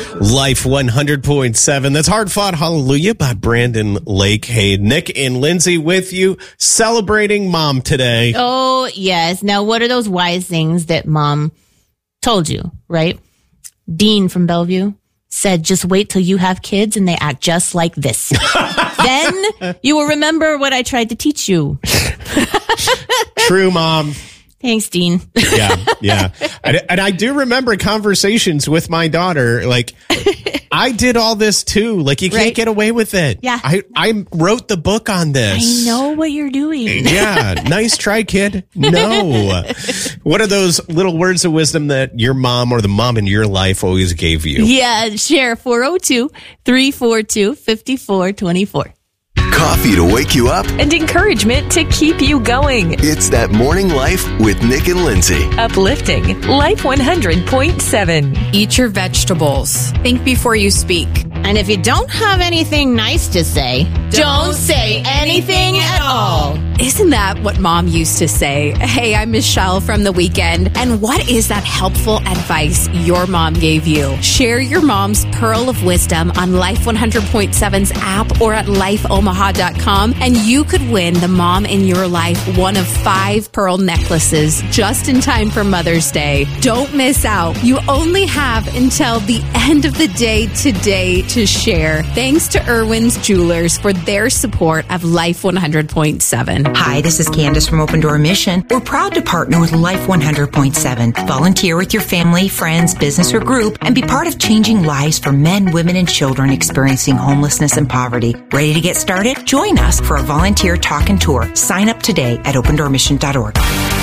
Life 100.7. That's Hard Fought Hallelujah by Brandon Lake. Hey, Nick and Lindsay with you, celebrating Mom today. Oh, yes. Now, what are those wise things that Mom told you, right? Dean from Bellevue said, just wait till you have kids and they act just like this. Then you will remember what I tried to teach you. True, Mom. Thanks, Dean. Yeah. And I do remember conversations with my daughter. Like, I did all this too. Like, you can't get away with it. Yeah. I wrote the book on this. I know what you're doing. Yeah. Nice try, kid. No. What are those little words of wisdom that your mom or the mom in your life always gave you? Yeah. Share 402-342-5424. Coffee to wake you up and encouragement to keep you going. It's that morning life with Nick and Lindsay. Uplifting Life 100.7. Eat your vegetables. Think before you speak. And if you don't have anything nice to say, don't say anything at all. Isn't that what Mom used to say? Hey, I'm Michelle from The Weekend. And what is that helpful advice your mom gave you? Share your mom's pearl of wisdom on Life 100.7's app or at lifeomaha.com, and you could win the mom in your life one of 5 pearl necklaces just in time for Mother's Day. Don't miss out. You only have until the end of the day today to share. Thanks to Irwin's Jewelers for their support of Life 100.7. Hi, this is Candace from Open Door Mission. We're proud to partner with Life 100.7. Volunteer with your family, friends, business, or group, and be part of changing lives for men, women, and children experiencing homelessness and poverty. Ready to get started? Join us for a volunteer talk and tour. Sign up today at opendoormission.org.